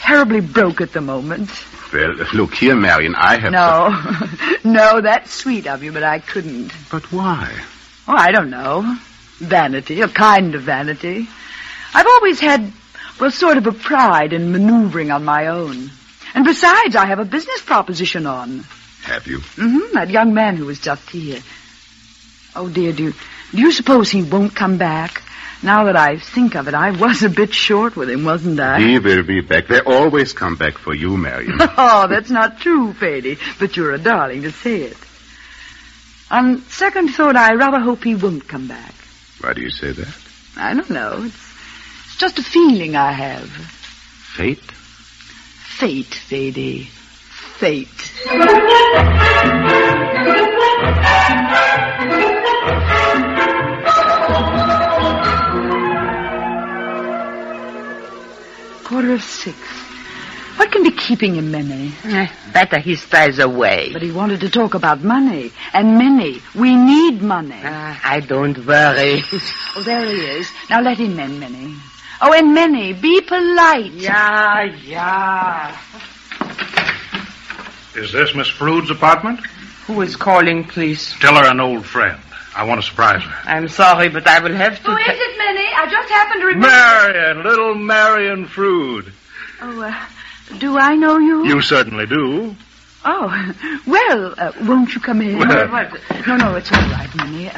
terribly broke at the moment. Well, look here, Marion, I have... No, that's sweet of you, but I couldn't. But why? Oh, I don't know. Vanity, a kind of vanity. I've always had, sort of a pride in maneuvering on my own. And besides, I have a business proposition on. Have you? Mm-hmm, that young man who was just here. Oh, dear, do you suppose he won't come back? Now that I think of it, I was a bit short with him, wasn't I? He will be back. They always come back for you, Marion. Oh, that's not true, Fady, but you're a darling to say it. On second thought, I rather hope he won't come back. Why do you say that? I don't know. It's just a feeling I have. Fate? Fate, Fady. Fate. Quarter of 6. What can be keeping him, Minnie? Better he stays away. But he wanted to talk about money. And Minnie, we need money. I don't worry. Oh, there he is. Now let him in, Minnie. Oh, and Minnie, be polite. Yeah. Is this Miss Frood's apartment? Who is calling, please? Tell her an old friend. I want to surprise her. I'm sorry, but I will have to... Who is it, Minnie? I just happened to remember... Marion, little Marion Frood. Oh, do I know you? You certainly do. Oh, well, won't you come in? Well, No, it's all right, Minnie.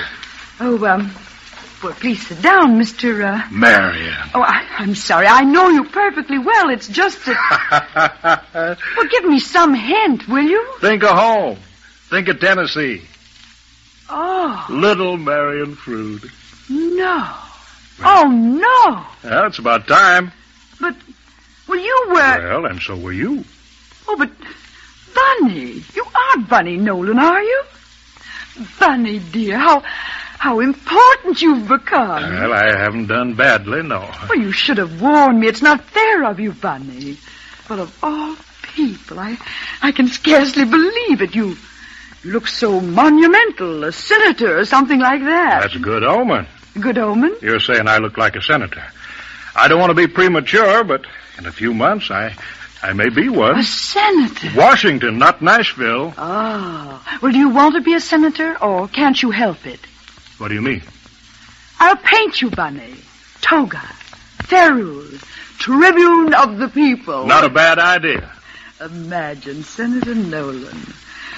Please sit down, Mr. Marion. Oh, I'm sorry. I know you perfectly well. It's just that... Well, give me some hint, will you? Think of home. Think of Tennessee. Oh. Little Marion Frood. No. Oh, no. Well, it's about time. But, you were... Well, and so were you. Oh, but, Bunny, you are Bunny Nolan, are you? Bunny, dear, how important you've become. Well, I haven't done badly, no. Well, you should have warned me. It's not fair of you, Bunny. But of all people, I can scarcely believe it. You look so monumental, a senator or something like that. That's a good omen. Good omen? You're saying I look like a senator. I don't want to be premature, but in a few months, I may be one. A senator? Washington, not Nashville. Oh. Well, do you want to be a senator, or can't you help it? What do you mean? I'll paint you, Bunny. Toga. Ferrule. Tribune of the people. Not a bad idea. Imagine, Senator Nolan.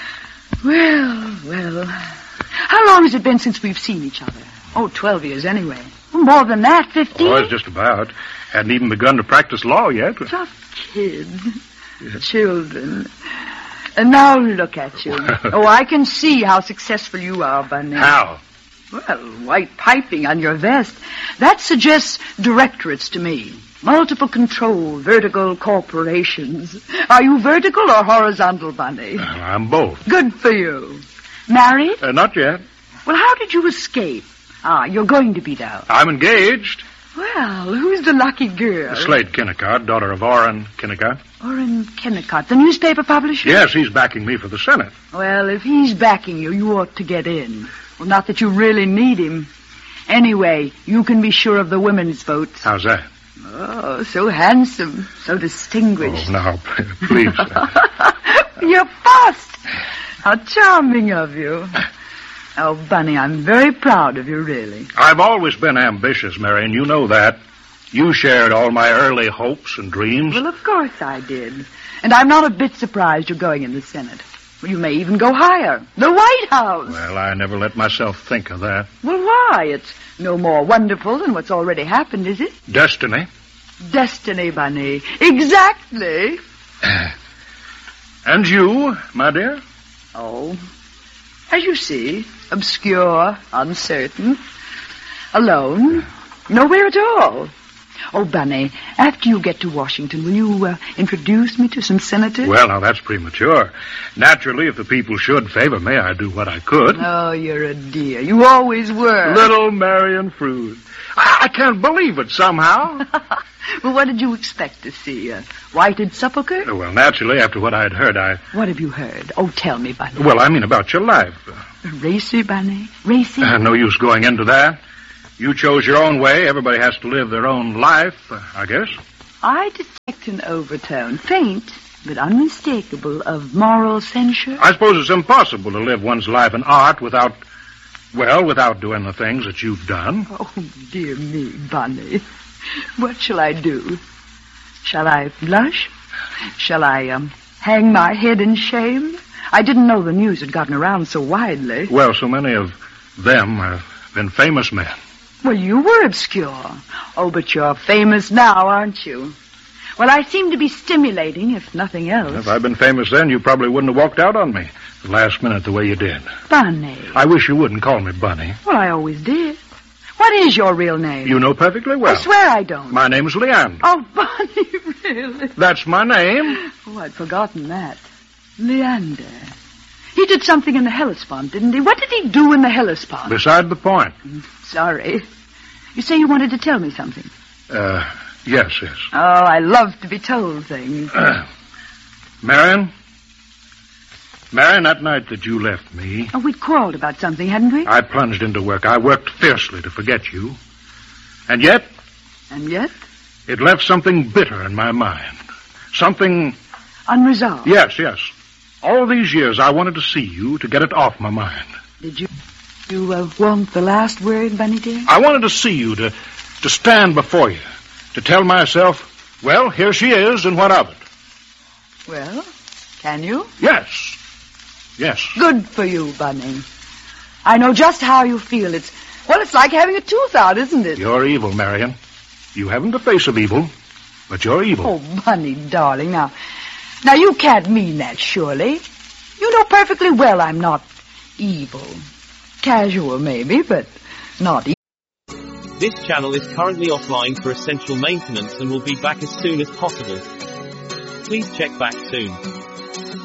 Well. How long has it been since we've seen each other? Oh, 12 years anyway. More than that, 15. Oh, it's just about. Hadn't even begun to practice law yet. Just kids. Yes. Children. And now look at you. Oh, I can see how successful you are, Bunny. How? Well, white piping on your vest. That suggests directorates to me. Multiple control, vertical corporations. Are you vertical or horizontal, Bunny? I'm both. Good for you. Married? Not yet. Well, how did you escape? You're going to be down. I'm engaged. Well, who's the lucky girl? Slade Kennicott, daughter of Orrin Kennicott. Orrin Kennicott, the newspaper publisher? Yes, he's backing me for the Senate. Well, if he's backing you, you ought to get in. Well, not that you really need him. Anyway, you can be sure of the women's votes. How's that? Oh, so handsome, so distinguished. Oh, now, please. You're fast. How charming of you. Oh, Bunny, I'm very proud of you, really. I've always been ambitious, Marion. You know that. You shared all my early hopes and dreams. Well, of course I did. And I'm not a bit surprised you're going in the Senate. Well, you may even go higher. The White House. Well, I never let myself think of that. Well, why? It's no more wonderful than what's already happened, is it? Destiny. Destiny, Bunny. Exactly. And you, my dear? Oh, as you see, obscure, uncertain, alone, nowhere at all. Oh, Bunny, after you get to Washington, will you introduce me to some senators? Well, now, that's premature. Naturally, if the people should favor me, I'd do what I could. Oh, you're a dear. You always were. Little Marion Frood. I can't believe it somehow. Well, what did you expect to see? A whited sepulcher? Well, naturally, after what I'd heard, What have you heard? Oh, tell me, Bunny. Well, I mean about your life. Racy, Bunny? Racy? No use going into that. You chose your own way. Everybody has to live their own life, I guess. I detect marked an overtone, faint but unmistakable, of moral censure. I suppose it's impossible to live one's life in art without doing the things that you've done. Oh, dear me, Bunny. What shall I do? Shall I blush? Shall I, hang my head in shame? I didn't know the news had gotten around so widely. Well, so many of them have been famous men. Well, you were obscure. Oh, but you're famous now, aren't you? Well, I seem to be stimulating, if nothing else. If I'd been famous then, you probably wouldn't have walked out on me the last minute the way you did. Bunny. I wish you wouldn't call me Bunny. Well, I always did. What is your real name? You know perfectly well. I swear I don't. My name's Leander. Oh, Bunny, really? That's my name. Oh, I'd forgotten that. Leander. He did something in the Hellespont, didn't he? What did he do in the Hellespont? Beside the point. Sorry. You say you wanted to tell me something. Yes. Oh, I love to be told things. Marion, that night that you left me... Oh, we'd quarreled about something, hadn't we? I plunged into work. I worked fiercely to forget you. And yet... And yet? It left something bitter in my mind. Something... Unresolved? Yes. All these years I wanted to see you to get it off my mind. Did you want the last word, Bunny dear? I wanted to see you, to stand before you, to tell myself, well, here she is, and what of it? Well, can you? Yes. Good for you, Bunny. I know just how you feel. It's like having a tooth out, isn't it? You're evil, Marion. You haven't the face of evil, but you're evil. Oh, Bunny, darling, now you can't mean that, surely. You know perfectly well I'm not evil. Casual, maybe, but not evil. This channel is currently offline for essential maintenance and will be back as soon as possible. Please check back soon.